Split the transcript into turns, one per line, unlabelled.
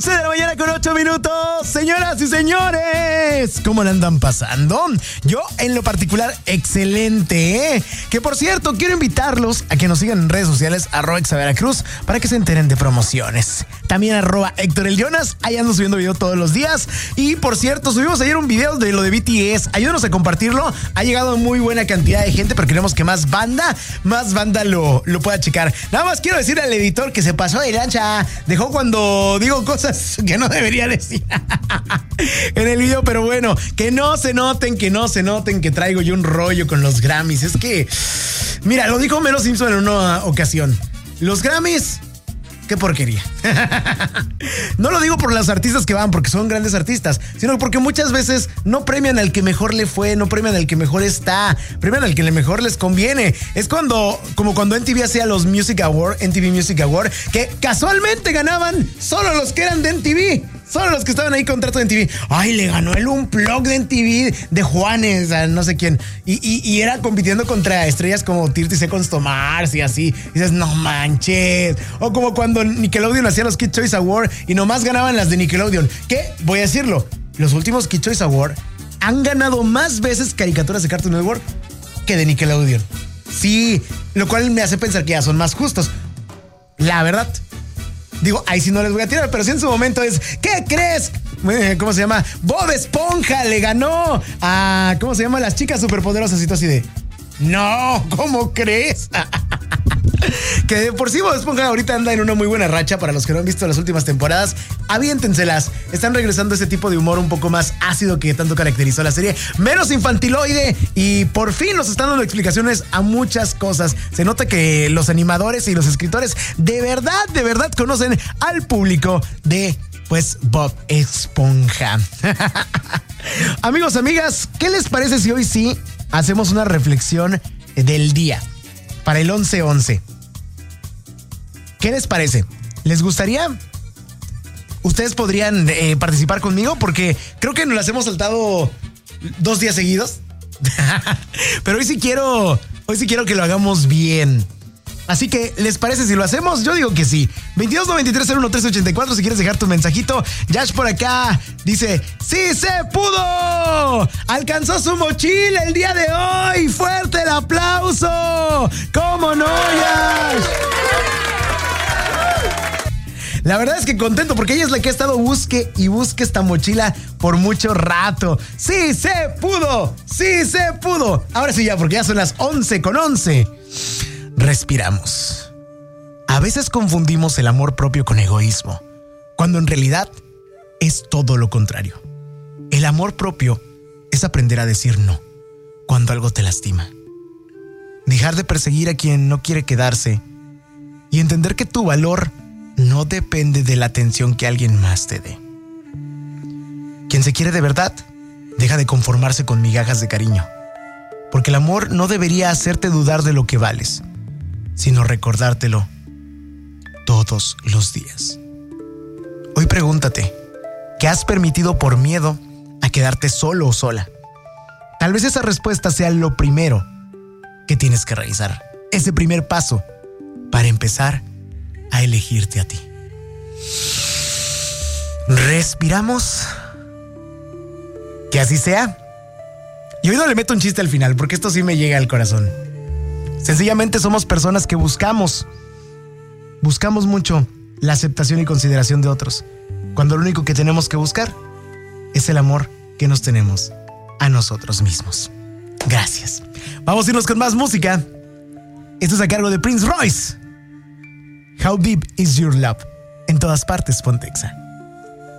11 de la mañana con 8 minutos. Señoras y señores, ¿cómo la andan pasando? Yo, en lo particular, excelente, ¿eh? Que por cierto, quiero invitarlos a que nos sigan en redes sociales, @exaveracruz, para que se enteren de promociones. También @Héctor el Jonas, ahí ando subiendo video todos los días. Y por cierto, subimos ayer un video de lo de BTS. Ayúdanos a compartirlo. Ha llegado muy buena cantidad de gente, pero queremos que más banda lo pueda checar. Nada más quiero decir al editor que se pasó de lancha. Dejó cuando digo cosas que no debería decir en el video, pero bueno, que no se noten que traigo yo un rollo con los Grammys. Es que, mira, lo dijo Homero Simpson en una ocasión. Los Grammys, qué porquería. No lo digo por los artistas que van, porque son grandes artistas, sino porque muchas veces no premian al que mejor le fue, no premian al que mejor está, premian al que mejor les conviene. Es como cuando MTV hacía los MTV Music Award, que casualmente ganaban solo los que eran de MTV. Solo los que estaban ahí contrato de MTV. Ay, le ganó el Unplugged de MTV de Juanes, a no sé quién. Y era compitiendo contra estrellas como 30 Seconds to Mars y así. Y dices, no manches. O como cuando Nickelodeon hacía los Kids Choice Award y nomás ganaban las de Nickelodeon. Que, voy a decirlo, los últimos Kids Choice Award han ganado más veces caricaturas de Cartoon Network que de Nickelodeon. Sí, lo cual me hace pensar que ya son más justos. La verdad. Digo, ahí sí no les voy a tirar, pero sí en su momento es, ¿qué crees? ¿Cómo se llama? Bob Esponja le ganó a, ¿cómo se llama? Las chicas superpoderosas, y tú así de, no, ¿cómo crees? Que de por sí Bob Esponja ahorita anda en una muy buena racha. Para los que no han visto las últimas temporadas, aviéntenselas. Están regresando a ese tipo de humor un poco más ácido que tanto caracterizó la serie, menos infantiloide, y por fin nos están dando explicaciones a muchas cosas. Se nota que los animadores y los escritores de verdad conocen al público de, pues, Bob Esponja. Amigos, amigas, ¿qué les parece si hoy sí hacemos una reflexión del día para el 11-11? ¿Qué les parece? ¿Les gustaría? ¿Ustedes podrían participar conmigo? Porque creo que nos las hemos saltado 2 días seguidos. Pero hoy sí quiero que lo hagamos bien. Así que, ¿les parece si lo hacemos? Yo digo que sí. 2293011384, si quieres dejar tu mensajito. Yash por acá dice, ¡sí se pudo! ¡Alcanzó su mochila el día de hoy! ¡Fuerte el aplauso! ¿Cómo no, Yash? La verdad es que contento, porque ella es la que ha estado busque esta mochila por mucho rato. ¡Sí se pudo! ¡Sí se pudo! Ahora sí ya, porque ya son las 11:11. Respiramos. A veces confundimos el amor propio con egoísmo, cuando en realidad es todo lo contrario. El amor propio es aprender a decir no cuando algo te lastima. Dejar de perseguir a quien no quiere quedarse y entender que tu valor no depende de la atención que alguien más te dé. Quien se quiere de verdad, deja de conformarse con migajas de cariño, porque el amor no debería hacerte dudar de lo que vales, sino recordártelo todos los días. Hoy pregúntate, ¿qué has permitido por miedo a quedarte solo o sola? Tal vez esa respuesta sea lo primero que tienes que realizar, ese primer paso para empezar a elegirte a ti. Respiramos. Que así sea. Y hoy no le meto un chiste al final, porque esto sí me llega al corazón. Sencillamente somos personas que buscamos mucho la aceptación y consideración de otros, cuando lo único que tenemos que buscar es el amor que nos tenemos a nosotros mismos. Gracias. Vamos a irnos con más música. Esto es a cargo de Prince Royce. How Deep Is Your Love. En todas partes, Ponte Exa.